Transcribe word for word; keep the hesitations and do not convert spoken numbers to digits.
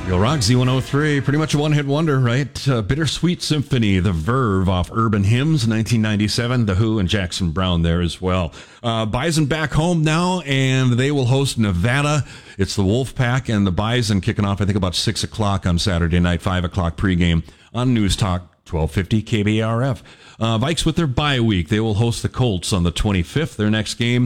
You'll rock Z one oh three, pretty much a one-hit wonder, right? Uh, Bittersweet Symphony, The Verve off Urban Hymns, nineteen ninety-seven. The Who and Jackson Browne there as well. Uh, Bison back home now, and they will host Nevada. It's the Wolfpack and the Bison kicking off, I think, about six o'clock on Saturday night, five o'clock pregame on News Talk twelve fifty K B R F. Uh, Vikes with their bye week. They will host the Colts on the twenty-fifth. Their next game